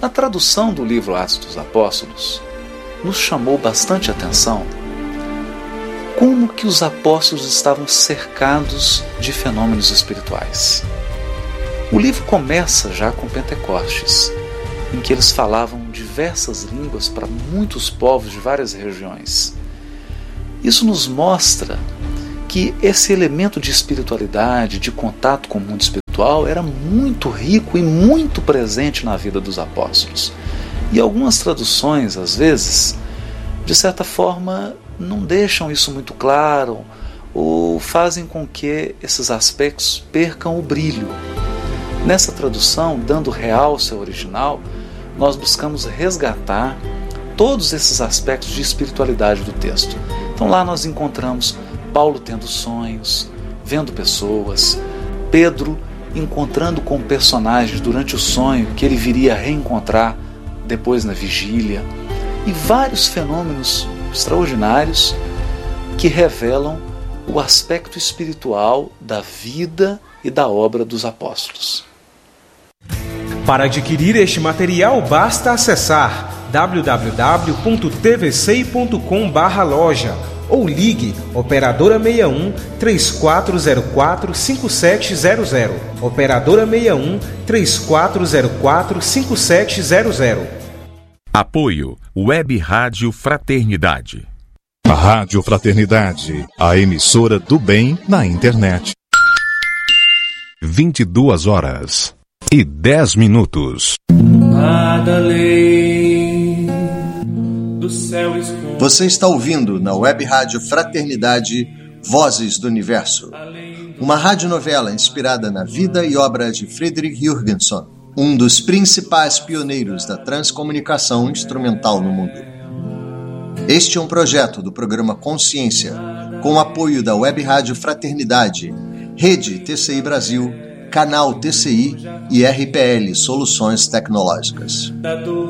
Na tradução do livro Atos dos Apóstolos, nos chamou bastante atenção como que os apóstolos estavam cercados de fenômenos espirituais. O livro começa já com Pentecostes, em que eles falavam diversas línguas para muitos povos de várias regiões. Isso nos mostra que esse elemento de espiritualidade, de contato com o mundo espiritual, era muito rico e muito presente na vida dos apóstolos. E algumas traduções, às vezes, de certa forma, não deixam isso muito claro ou fazem com que esses aspectos percam o brilho. Nessa tradução, dando realce ao original, nós buscamos resgatar todos esses aspectos de espiritualidade do texto. Então lá nós encontramos Paulo tendo sonhos, vendo pessoas, Pedro encontrando com personagens durante o sonho que ele viria a reencontrar depois na vigília, e vários fenômenos extraordinários que revelam o aspecto espiritual da vida e da obra dos apóstolos. Para adquirir este material, basta acessar www.tvci.com/loja ou ligue Operadora 61 3404 5700. Operadora 61 3404 5700. Apoio Web Rádio Fraternidade. A Rádio Fraternidade, a emissora do bem na internet. 22h10. Nada além do céu escuro. Você está ouvindo na Web Rádio Fraternidade Vozes do Universo, uma radionovela inspirada na vida e obra de Frederick Jurgenson, um dos principais pioneiros da transcomunicação instrumental no mundo. Este é um projeto do programa Consciência, com apoio da Web Rádio Fraternidade, Rede TCI Brasil, Canal TCI e RPL Soluções Tecnológicas. Da dor